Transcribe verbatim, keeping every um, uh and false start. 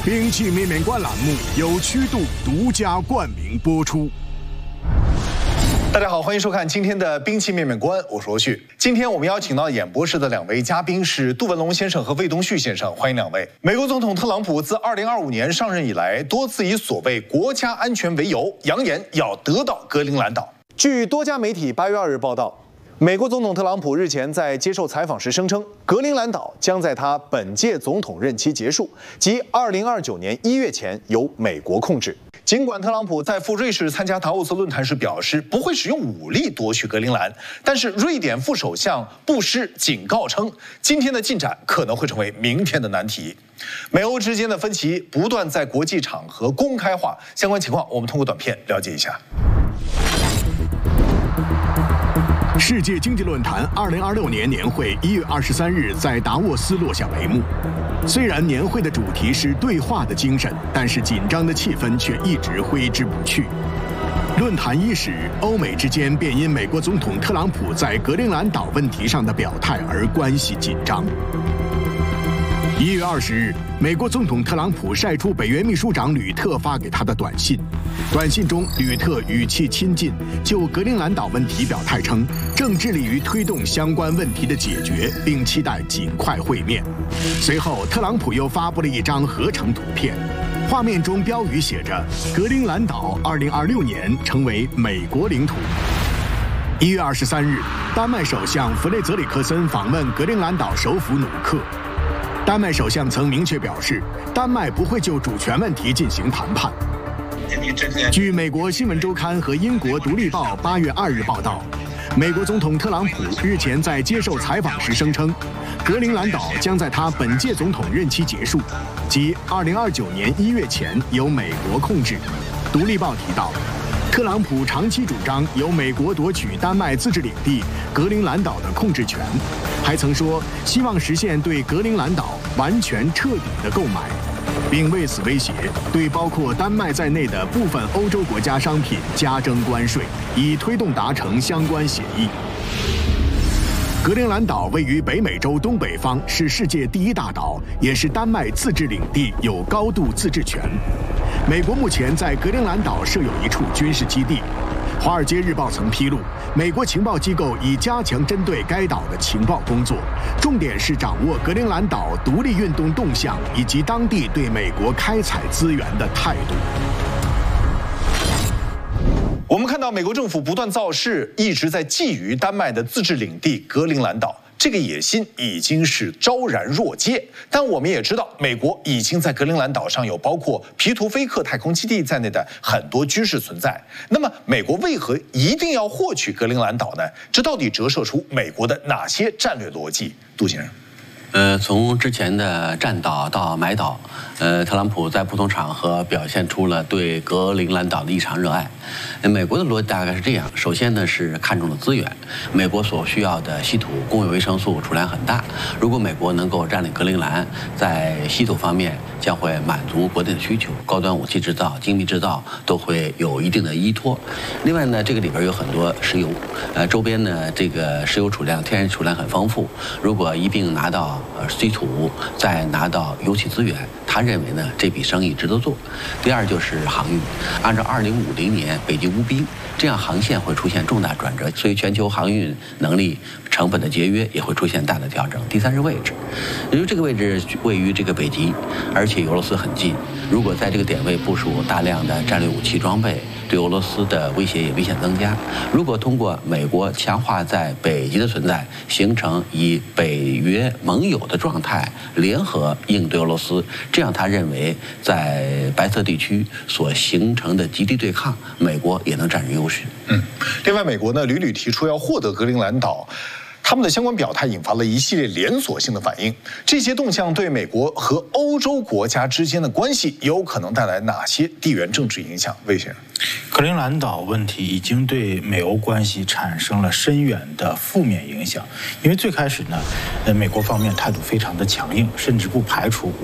兵器面面观栏目由曲度独家冠名播出。 大家好，欢迎收看今天的兵器面面观，我是罗旭。今天我们邀请到演播室的两位嘉宾是杜文龙先生和魏东旭先生，欢迎两位。美国总统特朗普自二零二五年上任以来，多次以所谓国家安全为由，扬言要得到格陵兰岛。 据多家媒体八月二日报道，美国总统特朗普日前在接受采访时声称，格陵兰岛将在他本届总统任期结束，即二零二九年一月前由美国控制。 尽管特朗普在赴瑞士参加达沃斯论坛时表示不会使用武力夺取格陵兰，但是瑞典副首相布施警告称，今天的进展可能会成为明天的难题。美欧之间的分歧不断在国际场合公开化，相关情况我们通过短片了解一下。 世界经济论坛二零二六年年会一月二十三日在达沃斯落下帷幕。虽然年会的主题是对话的精神，但是紧张的气氛却一直挥之不去。论坛伊始，欧美之间便因美国总统特朗普在格陵兰岛问题上的表态而关系紧张。一月二十日，美国总统特朗普晒出北约秘书长吕特发给他的短信。短信中，吕特语气亲近，就格陵兰岛问题表态称，正致力于推动相关问题的解决，并期待尽快会面。随后，特朗普又发布了一张合成图片，画面中标语写着“格陵兰岛二零二六年成为美国领土”。一月二十三日，丹麦首相弗雷泽里克森访问格陵兰岛首府努克。丹麦首相曾明确表示，丹麦不会就主权问题进行谈判。据美国新闻周刊和英国独立报八月二日报道，美国总统特朗普日前在接受采访时声称，格陵兰岛将在他本届总统任期结束，即二零二九年一月前由美国控制。独立报提到，特朗普长期主张由美国夺取丹麦自治领地格陵兰岛的控制权，还曾说希望实现对格陵兰岛完全彻底的购买，并为此威胁对包括丹麦在内的部分欧洲国家商品加征关税，以推动达成相关协议。格陵兰岛位于北美洲东北方，是世界第一大岛，也是丹麦自治领地，有高度自治权。美国目前在格陵兰岛设有一处军事基地。《华尔街日报》曾披露，美国情报机构已加强针对该岛的情报工作，重点是掌握格陵兰岛独立运动动向以及当地对美国开采资源的态度。 我们看到美国政府不断造势，一直在觊觎丹麦的自治领地格陵兰岛。这个野心已经是昭然若揭，但我们也知道，美国已经在格陵兰岛上有包括皮图菲克太空基地在内的很多军事存在。那么，美国为何一定要获取格陵兰岛呢？这到底折射出美国的哪些战略逻辑？杜先生。 呃，从之前的占岛到买岛，呃，特朗普在不同场合表现出了对格陵兰岛的异常热爱。美国的逻辑大概是这样：首先呢是看中了资源，美国所需要的稀土、工业维生素储量很大。如果美国能够占领格陵兰，在稀土方面将会满足国内的需求，高端武器制造、精密制造都会有一定的依托。另外呢，这个里边有很多石油，呃，周边呢这个石油储量、天然储量很丰富。如果一并拿到呃稀土，再拿到油气资源，他认为呢这笔生意值得做。第二就是航运，按照二零五零年北极乌冰，这样航线会出现重大转折，所以全球航运能力成本的节约也会出现大的调整。第三是位置，由于这个位置位于这个北极，而且俄罗斯很近，如果在这个点位部署大量的战略武器装备，对俄罗斯的威胁也明显增加。如果通过美国强化在北极的存在，形成以北约盟友的状态，联合应对俄罗斯，这样他认为在白色地区所形成的极地对抗，美国也能占据优势。 嗯，另外，美国呢屡屡提出要获得格陵兰岛。他们的相关表态引发了一系列连锁性的反应，这些动向对美国和欧洲国家之间的关系有可能带来哪些地缘政治影响？魏先生， 格陵兰岛问题已经对美欧关系产生了深远的负面影响，因为最开始呢，呃，美国方面态度非常的强硬，甚至不排除